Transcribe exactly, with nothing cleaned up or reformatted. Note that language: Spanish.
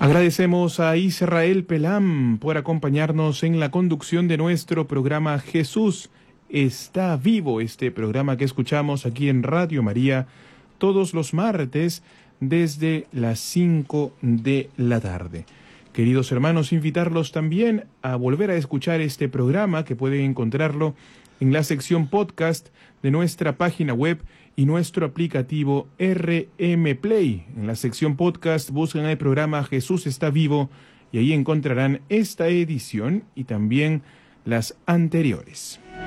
Agradecemos a Israel Pelam por acompañarnos en la conducción de nuestro programa Jesús está vivo, este programa que escuchamos aquí en Radio María todos los martes desde las cinco de la tarde. Queridos hermanos, invitarlos también a volver a escuchar este programa, que pueden encontrarlo en la sección podcast de nuestra página web y nuestro aplicativo R M Play. En la sección podcast buscan el programa Jesús está vivo y ahí encontrarán esta edición y también las anteriores.